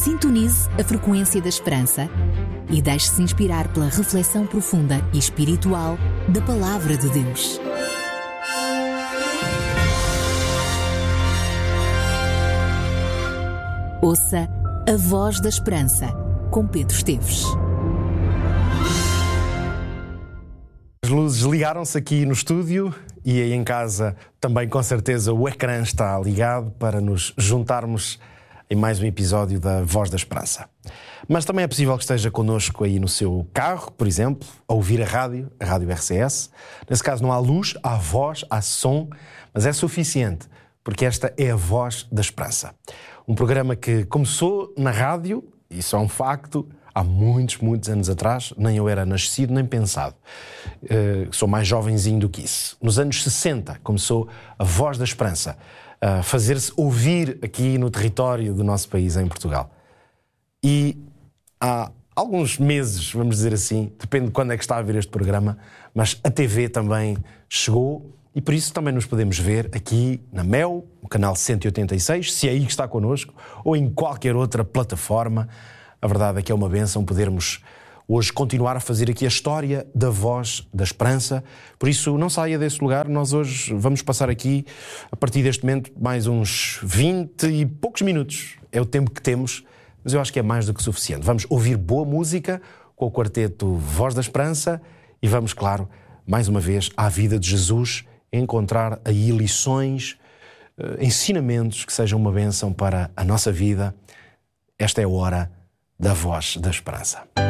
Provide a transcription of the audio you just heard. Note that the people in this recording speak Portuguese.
Sintonize a frequência da esperança e deixe-se inspirar pela reflexão profunda e espiritual da Palavra de Deus. Ouça a Voz da Esperança, com Pedro Esteves. As luzes ligaram-se aqui no estúdio e aí em casa também, com certeza, o ecrã está ligado para nos juntarmos em mais um episódio da Voz da Esperança. Mas também é possível que esteja connosco aí no seu carro, por exemplo, a ouvir a rádio RCS. Nesse caso não há luz, há voz, há som, mas é suficiente, porque esta é a Voz da Esperança. Um programa que começou na rádio, isso é um facto, há muitos anos atrás, nem eu era nascido nem pensado. Sou mais jovenzinho do que isso. Nos anos 60 começou a Voz da Esperança a fazer-se ouvir aqui no território do nosso país, em Portugal. E há alguns meses, vamos dizer assim, depende de quando é que está a ver este programa, mas a TV também chegou e por isso também nos podemos ver aqui na Mel, no canal 186, se é aí que está connosco, ou em qualquer outra plataforma. A verdade é que é uma bênção podermos hoje continuar a fazer aqui a história da Voz da Esperança. Por isso, não saia desse lugar. Nós hoje vamos passar aqui, a partir deste momento, mais uns 20 e poucos minutos. É o tempo que temos, mas eu acho que é mais do que suficiente. Vamos ouvir boa música com o quarteto Voz da Esperança e vamos, claro, mais uma vez, à vida de Jesus, encontrar aí lições, ensinamentos que sejam uma bênção para a nossa vida. Esta é a hora da Voz da Esperança.